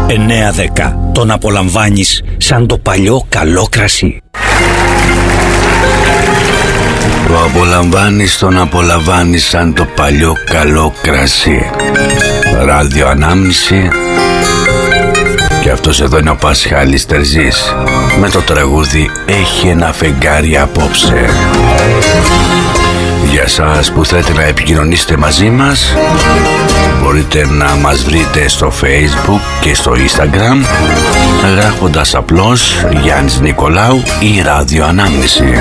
9-10. Τον απολαμβάνεις σαν το παλιό καλό κρασί. Το απολαμβάνεις, τον απολαμβάνεις σαν το παλιό καλό κρασί. Ραδιοανάμνηση. Και αυτός εδώ είναι ο Πασχάλης Τερζής με το τραγούδι «Έχει ένα φεγγάρι απόψε». Για σας που θέλετε να επικοινωνήσετε μαζί μας, μπορείτε να μας βρείτε στο Facebook και στο Instagram γράφοντας απλώς Γιάννης Νικολάου ή Ραδιοανάμνηση.